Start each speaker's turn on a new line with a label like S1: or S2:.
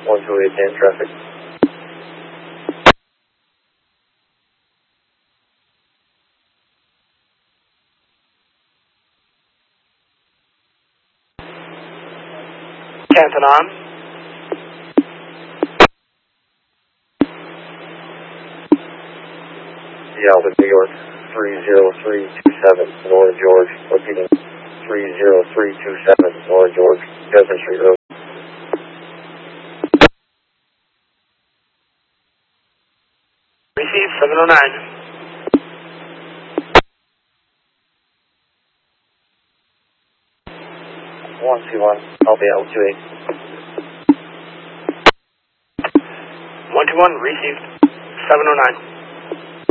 S1: 128 traffic.
S2: Canton on.
S1: Alvin, New York, 30327, North George, repeating 30327, North George, Desmond Street Road.
S2: Receive 709.
S1: 121, I'll be out 28.
S2: 121, received 709.